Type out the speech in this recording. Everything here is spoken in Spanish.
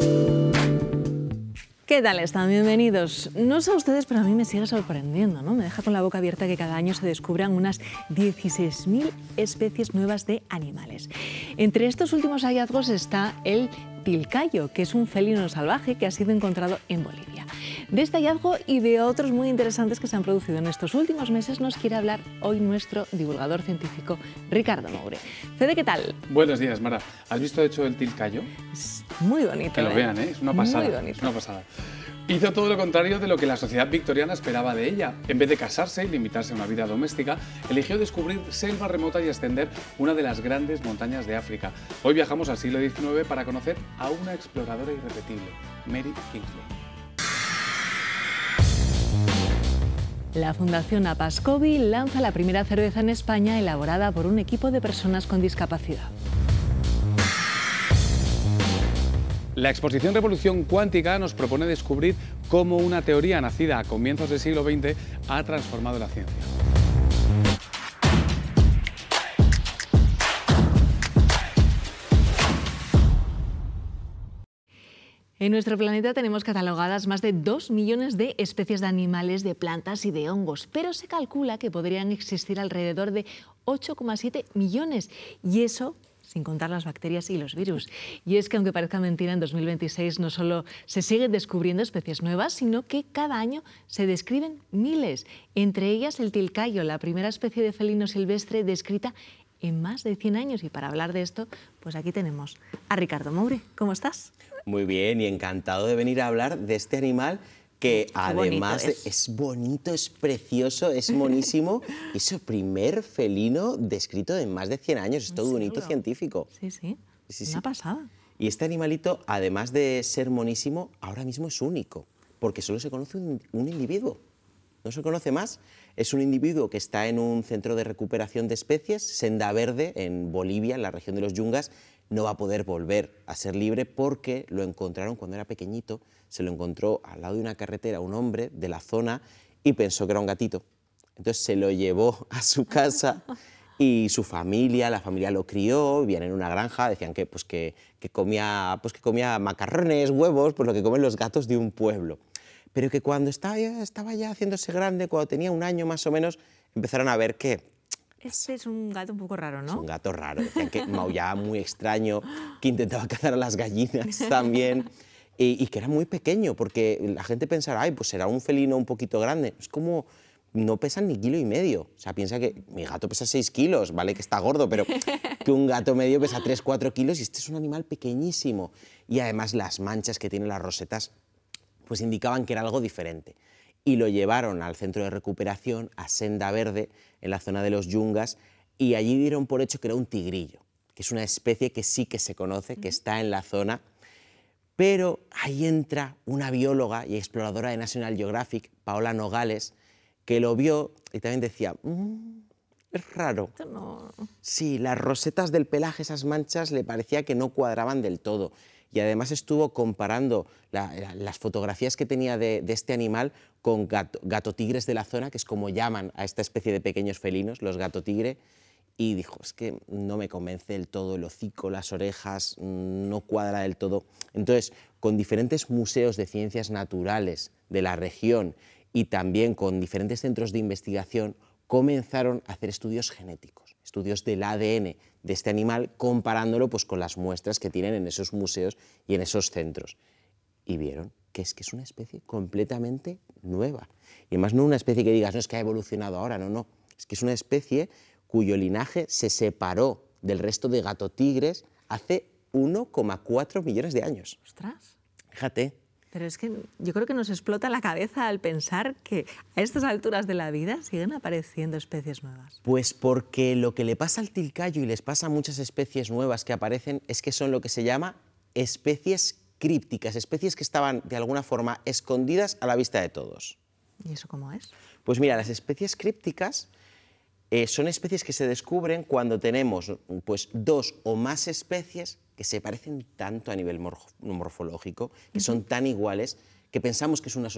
¿Qué tal están? Bienvenidos. No sé a ustedes, pero a mí me sigue sorprendiendo, ¿no? Me deja con la boca abierta que cada año se descubran unas 16.000 especies nuevas de animales. Entre estos últimos hallazgos está el tilcayo, que es un felino salvaje que ha sido encontrado en Bolivia. De este hallazgo y de otros muy interesantes que se han producido en estos últimos meses nos quiere hablar hoy nuestro divulgador científico, Ricardo Moure. Fede, ¿qué tal? Buenos días, Mara. ¿Has visto, de hecho, el tilcayo? Es muy bonito. Que lo vean, ¿eh? Es una pasada. Muy bonito. Es una pasada. Hizo todo lo contrario de lo que la sociedad victoriana esperaba de ella. En vez de casarse y limitarse a una vida doméstica, eligió descubrir selvas remotas y ascender una de las grandes montañas de África. Hoy viajamos al siglo XIX para conocer a una exploradora irrepetible, Mary Kingsley. La Fundación Apascovi lanza la primera cerveza en España elaborada por un equipo de personas con discapacidad. La exposición Revolución Cuántica nos propone descubrir cómo una teoría nacida a comienzos del siglo XX ha transformado la ciencia. En nuestro planeta tenemos catalogadas más de 2 millones de especies de animales, de plantas y de hongos, pero se calcula que podrían existir alrededor de 8,7 millones, y eso sin contar las bacterias y los virus. Y es que, aunque parezca mentira, en 2026 no solo se siguen descubriendo especies nuevas, sino que cada año se describen miles, entre ellas el tilcayo, la primera especie de felino silvestre descrita en más de 100 años. Y para hablar de esto, pues aquí tenemos a Ricardo Moure. ¿Cómo estás? Muy bien, y encantado de venir a hablar de este animal que además es bonito, es precioso, es monísimo. Es el primer felino descrito en más de 100 años, es todo un hito científico. Sí, una pasada. Y este animalito, además de ser monísimo, ahora mismo es único, porque solo se conoce un individuo, no se conoce más. Es un individuo que está en un centro de recuperación de especies, Senda Verde, en Bolivia, en la región de los Yungas. No va a poder volver a ser libre porque lo encontraron cuando era pequeñito, se lo encontró al lado de una carretera un hombre de la zona y pensó que era un gatito. Entonces se lo llevó a su casa y su familia, la familia lo crió, vivían en una granja, decían que comía macarrones, huevos, pues lo que comen los gatos de un pueblo. Pero que cuando estaba ya haciéndose grande, cuando tenía un año más o menos, empezaron a ver que este es un gato un poco raro, ¿no? Es un gato raro, decían que maullaba muy extraño, que intentaba cazar a las gallinas también, y que era muy pequeño, porque la gente pensará, ay, pues será un felino un poquito grande. Es como, no pesan ni 1,5 kilos. O sea, piensa que mi gato pesa 6 kilos, vale que está gordo, pero que un gato medio pesa 3-4 kilos, y este es un animal pequeñísimo. Y además las manchas que tiene las rosetas, pues indicaban que era algo diferente. Y lo llevaron al centro de recuperación, a Senda Verde, en la zona de los Yungas, y allí dieron por hecho que era un tigrillo, que es una especie que sí que se conoce, que está en la zona, pero ahí entra una bióloga y exploradora de National Geographic, Paola Nogales, que lo vio y también decía, es raro. No. Sí, las rosetas del pelaje, esas manchas, le parecía que no cuadraban del todo. Y además estuvo comparando las fotografías que tenía de este animal con gatotigres de la zona, que es como llaman a esta especie de pequeños felinos, los gatotigre, y dijo, es que no me convence del todo el hocico, las orejas, no cuadra del todo. Entonces, con diferentes museos de ciencias naturales de la región y también con diferentes centros de investigación, comenzaron a hacer estudios genéticos, estudios del ADN de este animal, comparándolo pues, con las muestras que tienen en esos museos y en esos centros. Y vieron que es una especie completamente nueva. Y además no una especie que digas, no, es que ha evolucionado ahora, no. Es que es una especie cuyo linaje se separó del resto de gatotigres hace 1,4 millones de años. ¡Ostras! Fíjate. Pero es que yo creo que nos explota la cabeza al pensar que a estas alturas de la vida siguen apareciendo especies nuevas. Pues porque lo que le pasa al tilcayo y les pasa a muchas especies nuevas que aparecen es que son lo que se llama especies crípticas, especies que estaban de alguna forma escondidas a la vista de todos. ¿Y eso cómo es? Pues mira, las especies crípticas son especies que se descubren cuando tenemos pues, 2 o más especies que se parecen tanto a nivel morfológico, que son tan iguales, que pensamos que es una sola